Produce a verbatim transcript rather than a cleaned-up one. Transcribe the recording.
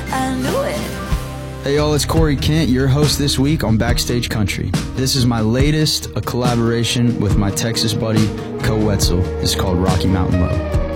I knew it. Hey y'all, it's Corey Kent, your host this week on Backstage Country. This is my latest, a collaboration with my Texas buddy, Co Wetzel. It's called Rocky Mountain Low.